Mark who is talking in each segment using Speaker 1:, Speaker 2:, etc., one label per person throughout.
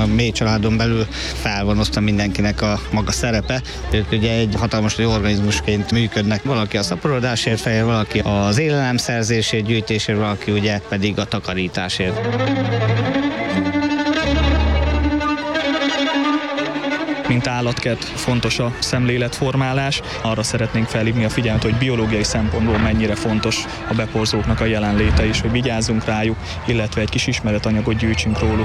Speaker 1: mély családon belül fel van osztva mindenkinek a maga szerepe. Ők ugye egy hatalmas nagy organizmusként működnek. Valaki a szaporodásért felel, valaki az élelemszerzésért, gyűjtésért, valaki ugye pedig a takarításért.
Speaker 2: Mint állatkert fontos a szemléletformálás. Arra szeretnénk felhívni a figyelmet, hogy biológiai szempontból mennyire fontos a beporzóknak a jelenléte is, hogy vigyázzunk rájuk, illetve egy kis ismeretanyagot gyűjtsünk róluk.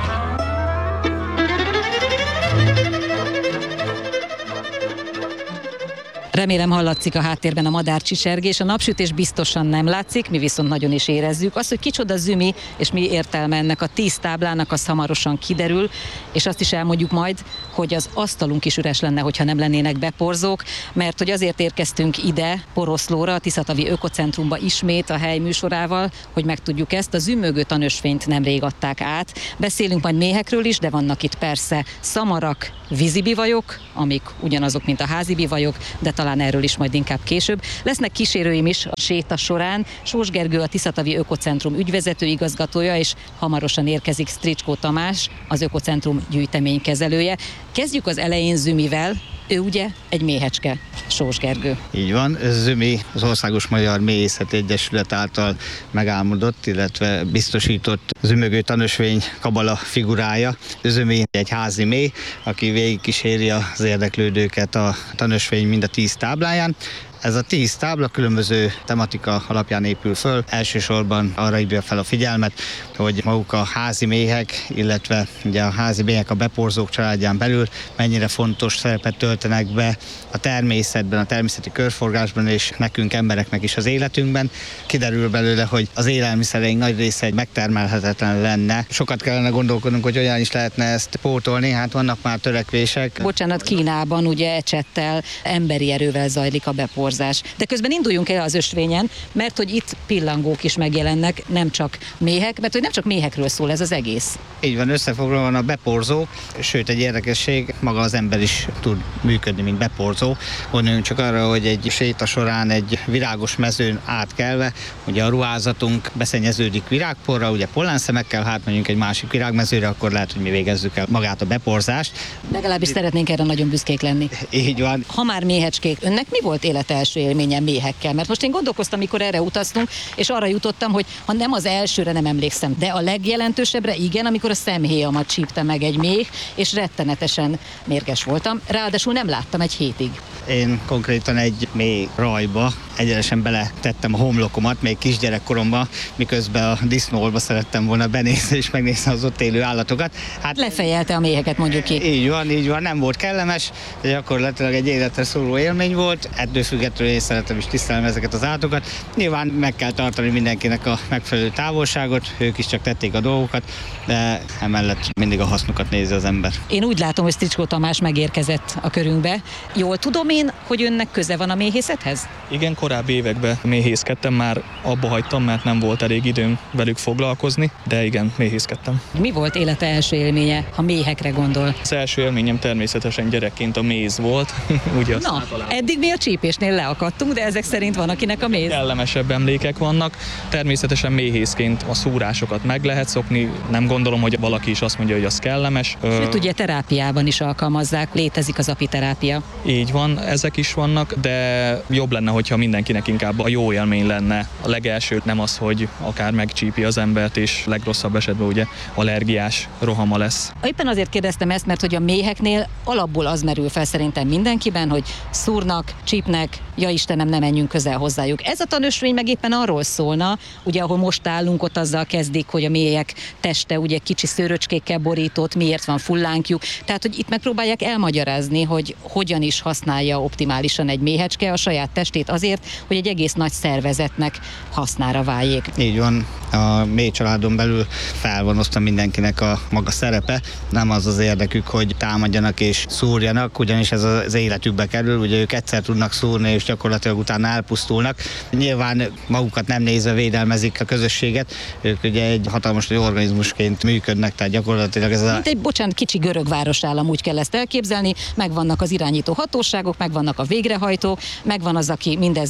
Speaker 3: Remélem hallatszik a háttérben a madárcsicsergés, a napsütés biztosan nem látszik, mi viszont nagyon is érezzük. Az, hogy kicsoda zümi, és mi értelme ennek a 10 táblának, az hamarosan kiderül, és azt is elmondjuk majd, hogy az asztalunk is üres lenne, hogyha nem lennének beporzók, mert hogy azért érkeztünk ide, Poroszlóra, a Tiszatavi Ökocentrumba ismét a hely műsorával, hogy megtudjuk ezt. A zümmögő tanösvényt nemrég adták át. Beszélünk majd méhekről is, de vannak itt persze szamarak, vízibivajok, amik ugyanazok, mint a házibivajok, de talán erről is majd inkább később. Lesznek kísérőim is a séta során. Sós Gergő, a Tiszatavi Ökocentrum ügyvezető igazgatója, és hamarosan érkezik Stricskó Tamás, az Ökocentrum gyűjteménykezelője. Kezdjük az elején Zümivel. Ő ugye egy méhecske, Sós Gergő.
Speaker 1: Így van, Zümi az Országos Magyar Méhészeti Egyesület által megálmodott, illetve biztosított zümmögő tanösvény kabala figurája. Zümi egy házi méh, aki végigkíséri az érdeklődőket a tanösvény mind a 10 tábláján. Ez a 10 tábla különböző tematika alapján épül föl. Elsősorban arra hívja fel a figyelmet, hogy maguk a házi méhek, illetve ugye a házi méhek a beporzók családján belül mennyire fontos szerepet töltenek be a természetben, a természeti körforgásban és nekünk embereknek is az életünkben. Kiderül belőle, hogy az élelmiszereink nagy része megtermelhetetlen lenne. Sokat kellene gondolkodnunk, hogy olyan is lehetne ezt pótolni, hát vannak már törekvések.
Speaker 3: Bocsánat, Kínában ugye ecsettel, emberi erővel zajlik a beporzás. De közben induljunk el az ösvényen, mert hogy itt pillangók is megjelennek, nem csak méhek, mert hogy nem csak méhekről szól ez az egész.
Speaker 1: Így van, összefoglalva van a beporzó, sőt egy érdekesség, maga az ember is tud működni, mint beporzó. Gondoljunk csak arra, hogy egy séta során egy virágos mezőn átkelve, ugye a ruházatunk beszennyeződik virágporral, ugye pollenszemekkel, hát mondjuk egy másik virágmezőre, akkor lehet, hogy mi végezzük el magát a beporzást.
Speaker 3: Legalábbis szeretnénk erre nagyon büszkék lenni.
Speaker 1: Így van.
Speaker 3: Ha már méhecskék, önnek mi volt élete első élménye méhekkel? Mert most én gondolkoztam, mikor erre utaztunk, és arra jutottam, hogy ha nem az elsőre nem emlékszem, de a legjelentősebbre igen, amikor a szemhéjamat csípte meg egy méh, és rettenetesen mérges voltam. Ráadásul nem láttam egy hétig.
Speaker 1: Én konkrétan egy mély rajba egyenesen beletettem a homlokomat, még kisgyerekkoromban, miközben a disznóolba szerettem volna benézni és megnézni az ott élő állatokat. Hát
Speaker 3: lefejelte a méheket, mondjuk ki.
Speaker 1: Így van, nem volt kellemes, de gyakorlatilag egy életre szóló élmény volt. Ettől függetlenül én szeretem és tisztelem ezeket az állatokat. Nyilván meg kell tartani mindenkinek a megfelelő távolságot, ők is csak tették a dolgokat, de emellett mindig a hasznukat nézi az ember.
Speaker 3: Én úgy látom, hogy Stricskó Tamás megérkezett a körünkbe. Jól tudom én, hogy önnek köze van a méhészethez?
Speaker 2: Igen, korábbi években méhészkedtem, már abba hagytam, mert nem volt elég időm velük foglalkozni, de igen, méhészkedtem.
Speaker 3: Mi volt élete első élménye, ha méhekre gondol?
Speaker 2: Az első élményem természetesen gyerekként a méz volt. Ugye
Speaker 3: Na, eddig mi a csípésnél leakadtunk, de ezek szerint van, akinek a méz.
Speaker 2: Kellemesebb emlékek vannak. Természetesen méhészként a szúrásokat meg lehet szokni. Nem gondolom, hogy valaki is azt mondja, hogy az kellemes.
Speaker 3: Sőt, ugye terápiában is alkalmazzák, létezik az apiterápia.
Speaker 2: Így van, ezek is vannak, de jobb lenne, hogyha mindenkinek inkább a jó élmény lenne. A legelső nem az, hogy akár megcsípi az embert, és legrosszabb esetben ugye allergiás rohama lesz.
Speaker 3: Éppen azért kérdeztem ezt, mert hogy a méheknél alapból az merül fel szerintem mindenkiben, hogy szúrnak, csípnek, ja Istenem, ne menjünk közel hozzájuk. Ez a tanösvény meg éppen arról szólna, ugye ahol most állunk, ott azzal kezdik, hogy a méhek teste ugye kicsi szőröcskékkel borított, miért van fullánkjuk. Tehát, hogy itt megpróbálják elmagyarázni, hogy hogyan is használja optimálisan egy méhecske a saját testét azért, hogy egy egész nagy szervezetnek hasznára váljék.
Speaker 1: Így van, a mély családon belül fel van osztva mindenkinek a maga szerepe, nem az az érdekük, hogy támadjanak és szúrjanak, ugyanis ez az életükbe kerül, ugye ők egyszer tudnak szúrni, és gyakorlatilag utána elpusztulnak. Nyilván magukat nem nézve védelmezik a közösséget, ők ugye egy hatalmas nagy organizmusként működnek, tehát gyakorlatilag ez
Speaker 3: Mint egy, kicsi görög városállam, úgy kell ezt elképzelni, megvannak az irányító hatóságok, megvannak a végrehajtó, megvan az, aki mindezzel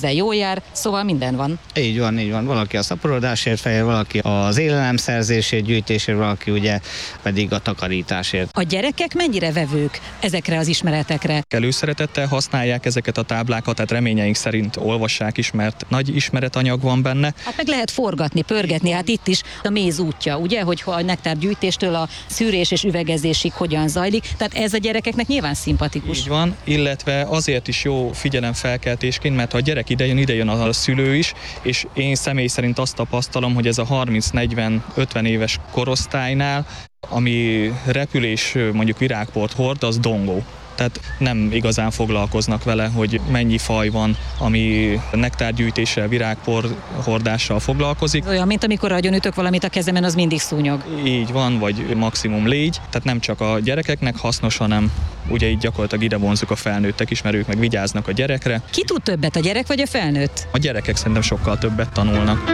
Speaker 3: ezzel jól jár, szóval minden van.
Speaker 1: Így van, így van. Valaki a szaporodásért fehér, valaki az élelemszerzésért, gyűjtésért, valaki ugye pedig a takarításért.
Speaker 3: A gyerekek mennyire vevők ezekre az ismeretekre?
Speaker 2: Előszeretettel használják ezeket a táblákat, tehát reményeink szerint olvassák is, mert nagy ismeretanyag van benne.
Speaker 3: Hát meg lehet forgatni, pörgetni, hát itt is a méz útja, ugye, hogy a nektárgyűjtéstől a szűrés és üvegezésig hogyan zajlik, tehát ez a gyerekeknek nyilván szimpatikus.
Speaker 2: Így van, illetve azért is jó figyelemfelkeltésként, mert ha a gyerek idejön a szülő is, és én személy szerint azt tapasztalom, hogy ez a 30-40-50 éves korosztálynál, ami repülés mondjuk virágport hord, az dongó. Tehát nem igazán foglalkoznak vele, hogy mennyi faj van, ami nektárgyűjtéssel, virágpor hordással foglalkozik.
Speaker 3: Olyan, mint amikor agyonütök valamit a kezemen, az mindig szúnyog.
Speaker 2: Így van, vagy maximum légy. Tehát nem csak a gyerekeknek hasznos, hanem ugye így gyakorlatilag ide vonzuk a felnőttek is, mert ők meg vigyáznak a gyerekre.
Speaker 3: Ki tud többet, a gyerek vagy a felnőtt?
Speaker 2: A gyerekek szerintem sokkal többet tanulnak.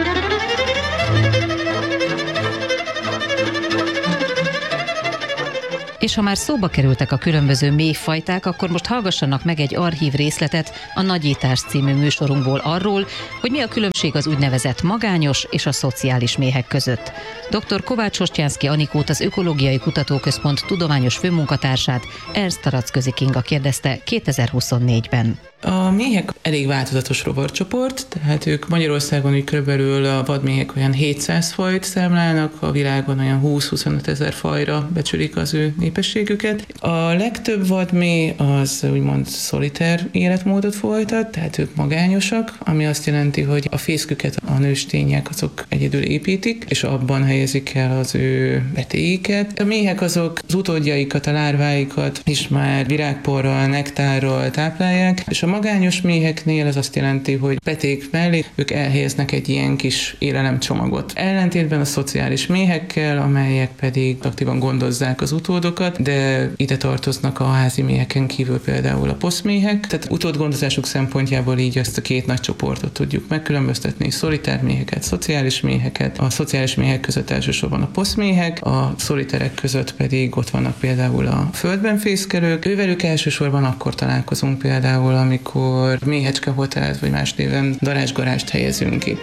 Speaker 3: És ha már szóba kerültek a különböző méhfajták, akkor most hallgassanak meg egy archív részletet a Nagyítás című műsorunkból arról, hogy mi a különbség az úgynevezett magányos és a szociális méhek között. Dr. Kovács Hostjánszky Anikót, az Ökológiai Kutatóközpont tudományos főmunkatársát, Ernst Taracközi Kinga kérdezte 2024-ben.
Speaker 4: A méhek elég változatos rovarcsoport, tehát ők Magyarországon úgy körülbelül a vadméhek olyan 700 fajt számlálnak, a világon olyan 20-25 ezer fajra becsülik az ő népességüket. A legtöbb vadméh az úgymond szoliter életmódot folytat, tehát ők magányosak, ami azt jelenti, hogy a fészküket a nőstények azok egyedül építik, és abban helyezik el az ő betéiket. A méhek azok az utódjaikat, a lárváikat is már virágporral, nektárral táplálják, és a magányos méheknél ez azt jelenti, hogy peték mellé ők elhelyeznek egy ilyen kis élelemcsomagot. Ellentétben a szociális méhekkel, amelyek pedig aktívan gondozzák az utódokat, de ide tartoznak a házi méheken kívül például a poszméhek. Tehát utódgondozásuk szempontjából így ezt a két nagy csoportot tudjuk megkülönböztetni, szolitár méheket, szociális méheket. A szociális méhek között elsősorban a poszméhek, a szoliterek között pedig ott vannak például a földben fészkelők. Ővelük elsősorban akkor találkozunk például, amikor méhecskehotelt, vagy más néven darázsgarást helyezünk ki.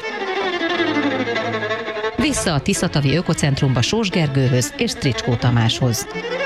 Speaker 3: Vissza a Tiszatavi Ökocentrumba Sós Gergőhöz és Stricskó Tamáshoz.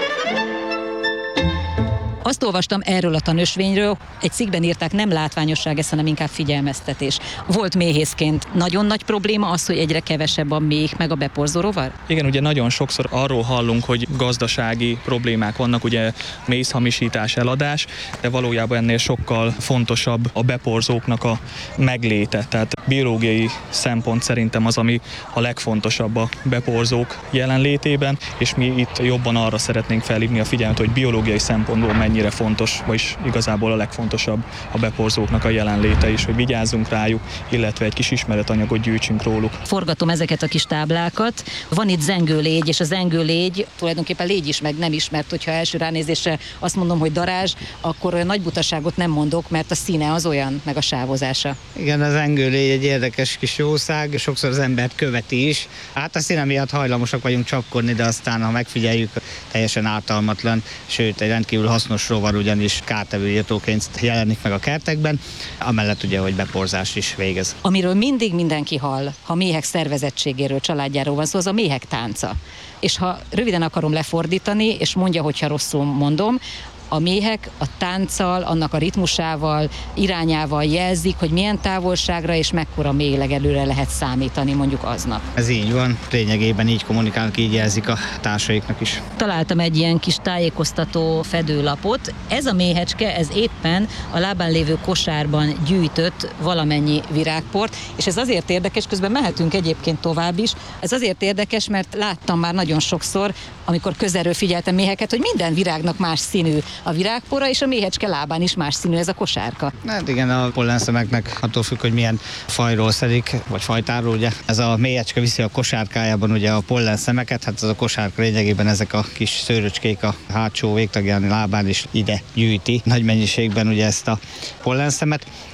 Speaker 3: Azt olvastam erről a tanösvényről, egy cikkben írták, nem látványosság ez, hanem inkább figyelmeztetés. Volt méhészként nagyon nagy probléma az, hogy egyre kevesebb a méh meg a beporzó rovar?
Speaker 2: Igen, ugye nagyon sokszor arról hallunk, hogy gazdasági problémák vannak, ugye mézhamisítás, eladás, de valójában ennél sokkal fontosabb a beporzóknak a megléte. Tehát biológiai szempont szerintem az, ami a legfontosabb a beporzók jelenlétében, és mi itt jobban arra szeretnénk felhívni a figyelmet, hogy biológiai szempontból mennyire fontos, vagyis igazából a legfontosabb a beporzóknak a jelenléte is, hogy vigyázzunk rájuk, illetve egy kis ismeretanyagot gyűjtsünk róluk.
Speaker 3: Forgatom ezeket a kis táblákat. Van itt zengőlégy, és a zengőlégy tulajdonképpen légy is, meg nem is, mert hogyha első ránézésre azt mondom, hogy darázs, akkor olyan nagy butaságot nem mondok, mert a színe az olyan, meg a sávozása.
Speaker 1: Igen, az zengőlégy egy érdekes kis jószág, sokszor az embert követi is. Hát a színe miatt hajlamosak vagyunk csapkodni, de aztán, ha megfigyeljük, teljesen ártalmatlan, sőt, egy rendkívül hasznos rovar, ugyanis kártevő írtóként jelenik meg a kertekben, amellett ugye, hogy beporzást is végez.
Speaker 3: Amiről mindig mindenki hall, ha méhek szervezettségéről, családjáról van szó, az a méhek tánca. És ha röviden akarom lefordítani, és mondja, hogyha rosszul mondom, a méhek a tánccal, annak a ritmusával, irányával jelzik, hogy milyen távolságra és mekkora méhlegelőre lehet számítani mondjuk aznap.
Speaker 1: Ez így van, lényegében így kommunikálnak, így jelzik a társaiknak is.
Speaker 3: Találtam egy ilyen kis tájékoztató fedőlapot. Ez a méhecske, ez éppen a lábán lévő kosárban gyűjtött valamennyi virágport, és ez azért érdekes, közben mehetünk egyébként tovább is. Ez azért érdekes, mert láttam már nagyon sokszor, amikor közelről figyeltem méheket, hogy minden virágnak más színű a virágpora, és a méhecske lábán is más színű ez a kosárka.
Speaker 1: Hát igen, a pollenszemeknek attól függ, hogy milyen fajról szedik, vagy fajtáról, ugye. Ez a méhecske viszi a kosárkájában ugye a pollenszemeket, hát ez a kosárka lényegében ezek a kis szőröcskék a hátsó végtagján lábán is ide gyűjti nagy mennyiségben ugye ezt a pollenszemet.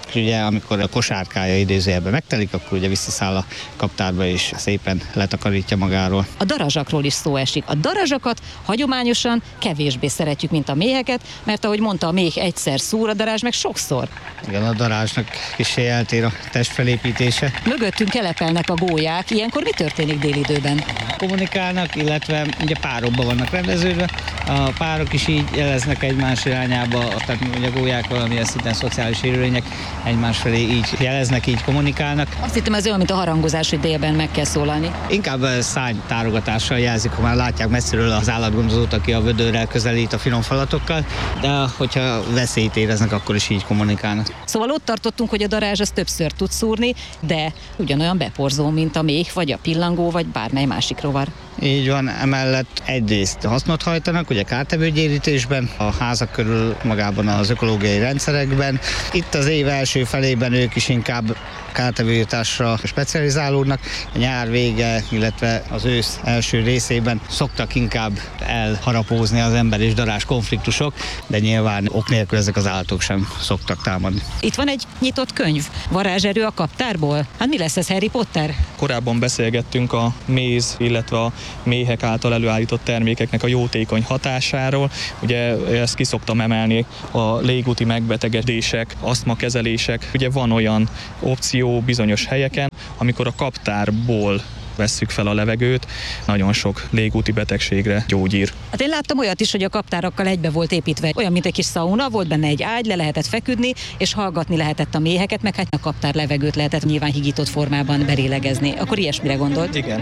Speaker 1: és ugye amikor a kosárkája idézőjelben megtelik, akkor ugye visszaszáll a kaptárba és szépen letakarítja magáról.
Speaker 3: A darazsakról is szó esik. A darazsakat hagyományosan kevésbé szeretjük, mint a méheket, mert ahogy mondta, a méh egyszer szúr, a darázs meg sokszor.
Speaker 1: Igen, a darázsnak kissé eltér a testfelépítése.
Speaker 3: Mögöttünk kelepelnek a gólyák, ilyenkor mi történik délidőben?
Speaker 1: Kommunikálnak, illetve ugye párokban vannak rendeződve. A párok is így jeleznek egymás irányába, tehát ugye a gólyák valamilyen szinten szociális élőlények, egymás felé így jeleznek, így kommunikálnak.
Speaker 3: Azt hittem, ez olyan, mint a harangozás, hogy délben meg kell szólalni.
Speaker 1: Inkább szánytárogatással jelzik, ha már látják messziről az állatgondozót, aki a vödörrel közelít a finom falatokkal, de hogyha veszélyt éreznek, akkor is így kommunikálnak.
Speaker 3: Szóval ott tartottunk, hogy a darázs az többször tud szúrni, de ugyanolyan beporzó, mint a méh, vagy a pillangó, vagy bármely másik rovar.
Speaker 1: Így van, emellett egyrészt hasznot hajtanak, ugye kártevőgyérítésben, a házak körül magában az ökológiai rendszerekben. Itt az év első felében ők is inkább kártevőírtásra specializálódnak. A nyár vége, illetve az ősz első részében szoktak inkább elharapózni az ember és darázs konfliktusok, de nyilván ok nélkül ezek az állatok sem szoktak támadni.
Speaker 3: Itt van egy nyitott könyv, varázserő a kaptárból. Hát mi lesz ez, Harry Potter?
Speaker 2: Korábban beszélgettünk a méz, illetve a méhek által előállított termékeknek a jótékony hatásáról. Ugye ezt ki szoktam emelni, a légúti megbetegedések, asztmakezelések. Ugye van olyan opció bizonyos helyeken, amikor a kaptárból vesszük fel a levegőt, nagyon sok légúti betegségre gyógyír.
Speaker 3: Hát én láttam olyat is, hogy a kaptárakkal egybe volt építve. Olyan, mint egy kis szauna, volt benne egy ágy, le lehetett feküdni, és hallgatni lehetett a méheket, meg hát a kaptár levegőt lehetett nyilván higított formában belélegezni. Akkor ilyesmire gondolt?
Speaker 2: Igen.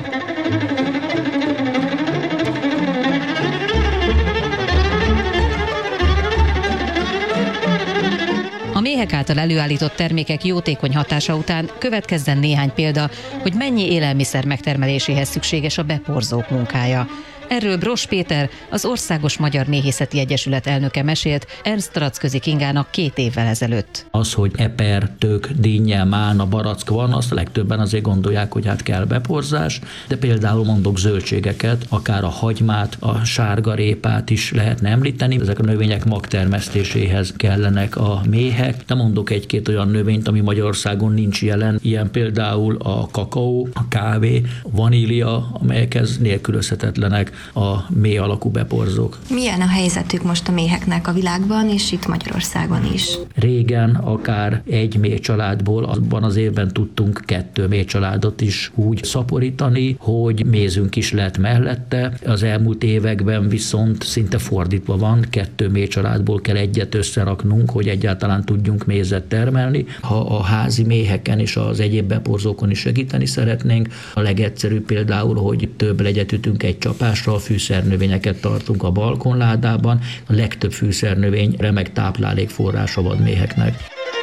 Speaker 3: A méhek által előállított termékek jótékony hatása után következzen néhány példa, hogy mennyi élelmiszer megtermeléséhez szükséges a beporzók munkája. Erről Bross Péter, az Országos Magyar Méhészeti Egyesület elnöke mesélt Ernst Tracközi Kingának 2 évvel ezelőtt.
Speaker 5: Az, hogy eper, tök, dinnye, málna, barack van, azt legtöbben azért gondolják, hogy hát kell beporzás, de például mondok zöldségeket, akár a hagymát, a sárgarépát is lehetne említeni. Ezek a növények magtermesztéséhez kellenek a méhek, de mondok egy-két olyan növényt, ami Magyarországon nincs jelen, ilyen például a kakaó, a kávé, a vanília, amelyekhez nélkülözhetetlenek a méh alakú beporzók.
Speaker 6: Milyen a helyzetük most a méheknek a világban, és itt Magyarországon is?
Speaker 5: Régen akár egy méh családból abban az évben tudtunk 2 méh családot is úgy szaporítani, hogy mézünk is lett mellette. Az elmúlt években viszont szinte fordítva van, 2 méh családból kell egyet összeraknunk, hogy egyáltalán tudjunk mézet termelni. Ha a házi méheken és az egyéb beporzókon is segíteni szeretnénk, a legegyszerűbb például, hogy több legyet ütünk egy csapásra, a fűszernövényeket tartunk a balkonládában, a legtöbb fűszernövény remek táplálékforrás a vadméheknek.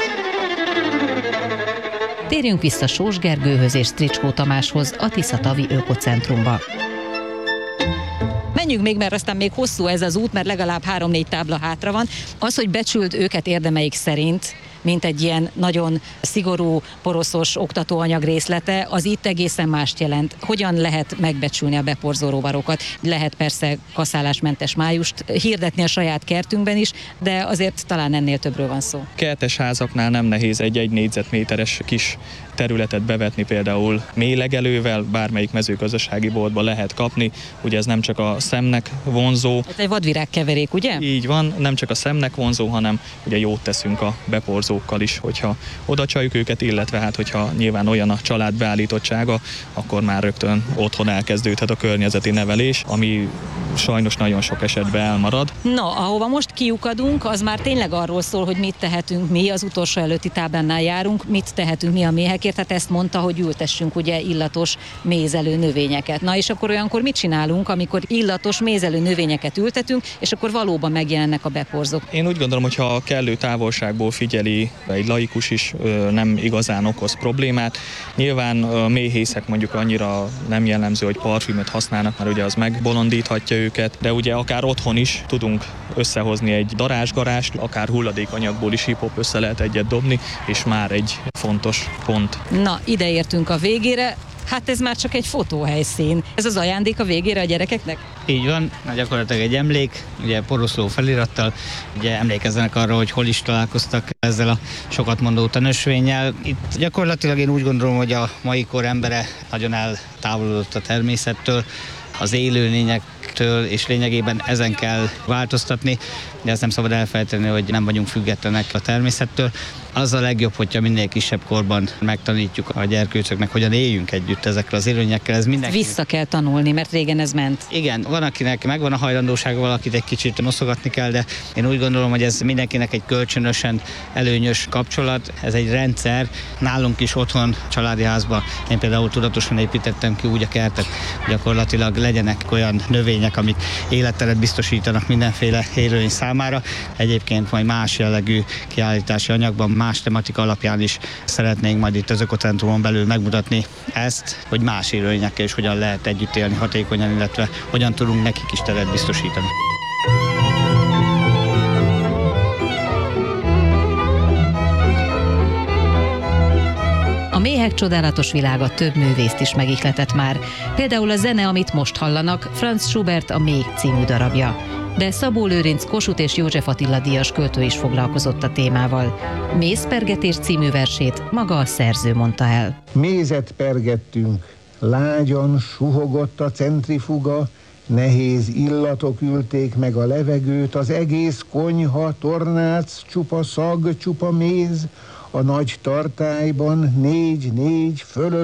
Speaker 3: Térjünk vissza Sós Gergőhöz és Stricskó Tamáshoz, a Tiszatavi Ökocentrumba. Menjünk még, mert aztán még hosszú ez az út, mert legalább 3-4 tábla hátra van. Az, hogy becsült őket érdemeik szerint, mint egy ilyen nagyon szigorú, poroszos oktatóanyag részlete, az itt egészen mást jelent. Hogyan lehet megbecsülni a beporzó rovarokat? Lehet persze kaszálásmentes májust hirdetni a saját kertünkben is, de azért talán ennél többről van szó.
Speaker 2: Kertes házaknál nem nehéz egy négyzetméteres kis területet bevetni, például méhlegelővel, bármelyik mezőgazdasági boltba lehet kapni. Ugye ez nem csak a szemnek vonzó.
Speaker 3: Ez egy vadvirágkeverék, ugye?
Speaker 2: Így van, nem csak a szemnek vonzó, hanem ugye jót teszünk a beporzókkal is, hogyha oda csaljuk őket, illetve hát, hogyha nyilván olyan a család beállítottsága, akkor már rögtön otthon elkezdődhet a környezeti nevelés, ami sajnos nagyon sok esetben elmarad.
Speaker 3: No, ahova most kiukadunk, az már tényleg arról szól, hogy mit tehetünk mi, az utolsó előtti táblánál járunk, mit tehetünk mi a méhekért, tehát ezt mondta, hogy ültessünk ugye illatos mézelő növényeket. Na és akkor olyankor mit csinálunk, amikor illatos mézelő növényeket ültetünk, és akkor valóban megjelennek a beporzók?
Speaker 2: Én úgy gondolom, hogy ha kellő távolságból figyeli, egy laikus is nem igazán okoz problémát. Nyilván a méhészek mondjuk annyira nem jellemző, hogy parfümöt használnak, mert ugye az megbolondíthatja őket, de ugye akár otthon is tudunk összehozni egy darázsgarást, akár hulladékanyagból is hip-hop össze lehet egyet dobni, és már egy fontos pont.
Speaker 3: Na, ide értünk a végére. Hát ez már csak egy fotóhelyszín. Ez az ajándék a végére a gyerekeknek?
Speaker 1: Így van, gyakorlatilag egy emlék, ugye poroszló felirattal, ugye emlékezzenek arra, hogy hol is találkoztak ezzel a sokat mondó tanösvénnyel. Itt gyakorlatilag én úgy gondolom, hogy a mai kor embere nagyon eltávolodott a természettől, az élőlényektől, és lényegében ezen kell változtatni, de ezt nem szabad elfelejteni, hogy nem vagyunk függetlenek a természettől. Az a legjobb, hogyha minél kisebb korban megtanítjuk a gyerkőcöknek, hogyan éljünk együtt ezekkel az élőlényekkel. Ez mindenki...
Speaker 3: Vissza kell tanulni, mert régen ez ment.
Speaker 1: Igen, van, akinek megvan a hajlandósága, valakit egy kicsit noszogatni kell, de én úgy gondolom, hogy ez mindenkinek egy kölcsönösen előnyös kapcsolat, ez egy rendszer. Nálunk is otthon, családi házban én például tudatosan építettem ki úgy a kertet, gyakorlatilag legyenek olyan növények, amik életteret biztosítanak mindenféle élőlény számára. Egyébként majd más jellegű kiállítási anyagban, más tematika alapján is szeretnénk majd itt az ökocentrumon belül megmutatni ezt, hogy más élőlényekkel is hogyan lehet együtt élni hatékonyan, illetve hogyan tudunk nekik is teret biztosítani.
Speaker 3: A méhek csodálatos világa több művészt is megihletett már. Például a zene, amit most hallanak, Franz Schubert a Méh című darabja. De Szabó Lőrinc, Kossuth és József Attila díjas költő is foglalkozott a témával. Mézpergetés című versét maga a szerző mondta el.
Speaker 7: Mézet pergettünk, lágyan suhogott a centrifuga, nehéz illatok ülték meg a levegőt, az egész konyha, tornác, csupa szag, csupa méz, a nagy tartályban 4-4 fölött